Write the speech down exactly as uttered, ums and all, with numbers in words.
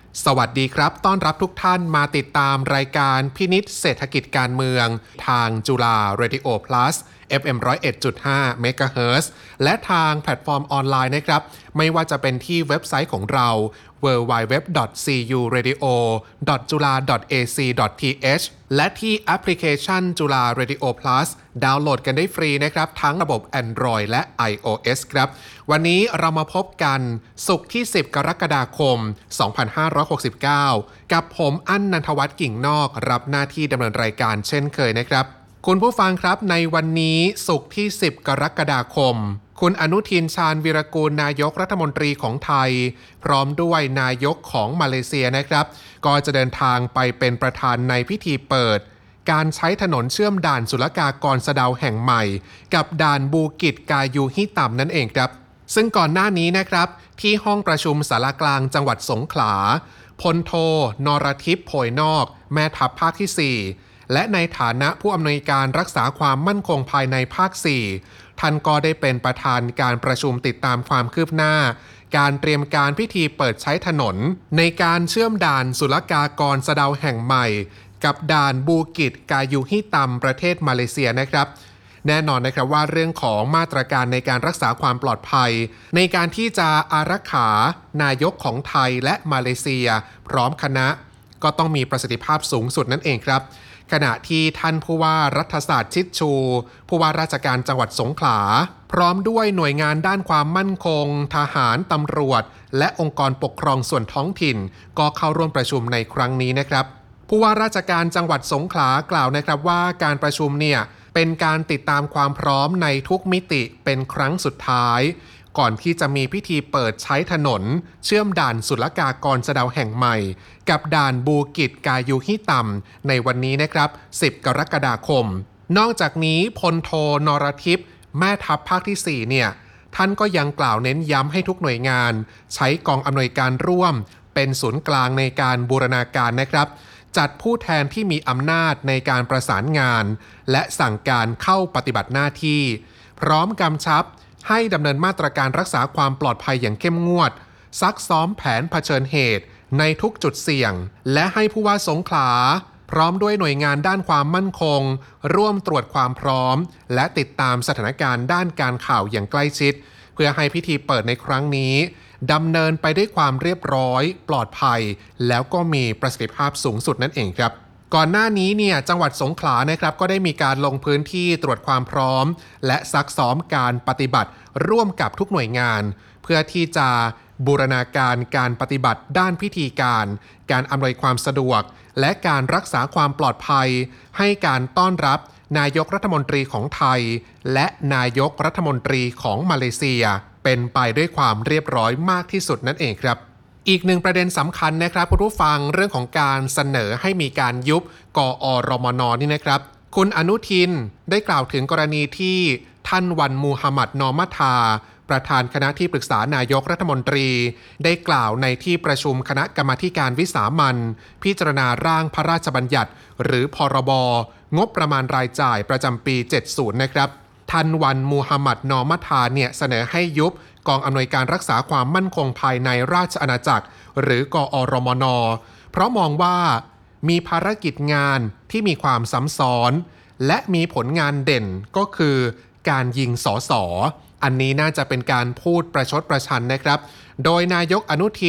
สวัสดีครับต้อนรับทุกท่านมาติดตามรายการพินิจเศรษฐกิจการเมืองทางจุฬา Radio Plus เอฟ เอ็ม หนึ่งศูนย์เอ็ดจุดห้า เมกะเฮิรตซ์ และทางแพลตฟอร์มออนไลน์นะครับไม่ว่าจะเป็นที่เว็บไซต์ของเรา ดับเบิลยู ดับเบิลยู ดับเบิลยู ดอท ซี ยู เรดิโอ ดอท จุฬา ดอท เอ ซี ดอท ที เอช และที่แอปพลิเคชันจุฬา Radio Plus ดาวน์โหลดกันได้ฟรีนะครับทั้งระบบ Android และ iOS ครับวันนี้เรามาพบกันศุกร์ที่สิบกรกฎาคมสองพันห้าร้อยหกสิบเก้ากับผมอั้นนันทวัฒน์กิ่งนอกรับหน้าที่ดำเนินรายการเช่นเคยนะครับคุณผู้ฟังครับในวันนี้ศุกร์ที่สิบกรกฎาคมคุณอนุทินชาญวีรกูลนายกรัฐมนตรีของไทยพร้อมด้วยนายกของมาเลเซียนะครับก็จะเดินทางไปเป็นประธานในพิธีเปิดการใช้ถนนเชื่อมด่านศุลกากรสะเดาแห่งใหม่กับด่านบูกิจกายูฮิตัมนั่นเองครับซึ่งก่อนหน้านี้นะครับที่ห้องประชุมศาลากลางจังหวัดสงขลาพลโทนรทิพย์โพยนอกแม่ทัพภาคที่สี่และในฐานะผู้อำนวยการรักษาความมั่นคงภายในภาคสี่ท่านก็ได้เป็นประธานการประชุมติดตามความคืบหน้าการเตรียมการพิธีเปิดใช้ถนนในการเชื่อมด่านศุลกากรสะเดาแห่งใหม่กับด่านบูกิจกายูฮิตัมประเทศมาเลเซียนะครับแน่นอนนะครับว่าเรื่องของมาตรการในการรักษาความปลอดภัยในการที่จะอารักขานายกของไทยและมาเลเซียพร้อมคณะก็ต้องมีประสิทธิภาพสูงสุดนั่นเองครับขณะที่ท่านผู้ว่ารัฐศาสตร์ชิดชูผู้ว่าราชการจังหวัดสงขลาพร้อมด้วยหน่วยงานด้านความมั่นคงทหารตำรวจและองค์กรปกครองส่วนท้องถิ่นก็เข้าร่วมประชุมในครั้งนี้นะครับผู้ว่าราชการจังหวัดสงขลากล่าวนะครับว่าการประชุมเนี่ยเป็นการติดตามความพร้อมในทุกมิติเป็นครั้งสุดท้ายก่อนที่จะมีพิธีเปิดใช้ถนนเชื่อมด่านศุลกากรสะเดาแห่งใหม่กับด่านบูกิจกายูฮิตัมในวันนี้นะครับสิบกรกฎาคมนอกจากนี้พลโทนรทิพย์แม่ทัพภาคที่สี่เนี่ยท่านก็ยังกล่าวเน้นย้ำให้ทุกหน่วยงานใช้กองอำนวยการร่วมเป็นศูนย์กลางในการบูรณาการนะครับจัดผู้แทนที่มีอำนาจในการประสานงานและสั่งการเข้าปฏิบัติหน้าที่พร้อมกำชับให้ดำเนินมาตรการรักษาความปลอดภัยอย่างเข้มงวดซักซ้อมแผนเผชิญเหตุในทุกจุดเสี่ยงและให้ผู้ว่าสงขลาพร้อมด้วยหน่วยงานด้านความมั่นคงร่วมตรวจความพร้อมและติดตามสถานการณ์ด้านการข่าวอย่างใกล้ชิดเพื่อให้พิธีเปิดในครั้งนี้ดำเนินไปด้วยความเรียบร้อยปลอดภัยแล้วก็มีประสิทธิภาพสูงสุดนั่นเองครับก่อนหน้านี้เนี่ยจังหวัดสงขลานะครับก็ได้มีการลงพื้นที่ตรวจความพร้อมและซักซ้อมการปฏิบัติร่วมกับทุกหน่วยงานเพื่อที่จะบูรณาการการปฏิบัติด้านพิธีการการอำนวยความสะดวกและการรักษาความปลอดภัยให้การต้อนรับนายกรัฐมนตรีของไทยและนายกรัฐมนตรีของมาเลเซียเป็นไปด้วยความเรียบร้อยมากที่สุดนั่นเองครับอีกหนึ่งประเด็นสำคัญนะครับคุณผู้ฟังเรื่องของการเสนอให้มีการยุบกอรมนนี่นะครับคุณอนุทินได้กล่าวถึงกรณีที่ท่านวันมูฮัมหมัดนอมัทาประธานคณะที่ปรึกษานายกรัฐมนตรีได้กล่าวในที่ประชุมคณะกรรมาธิการวิสามัญพิจารณาร่างพระราชบัญญัติหรือพรบงบประมาณรายจ่ายประจำปีเจ็ดสิบนะครับท่านวันมูฮัมหมัดนอมัทาเนี่ยเสนอให้ยุบกองอำนวยการรักษาความมั่นคงภายในราชอาณาจักรหรือกอรมนเพราะมองว่ามีภารกิจงานที่มีความซ้ำซ้อนและมีผลงานเด่นก็คือการยิงสสอันนี้น่าจะเป็นการพูดประชดประชันนะครับโดยนายกอนุทิน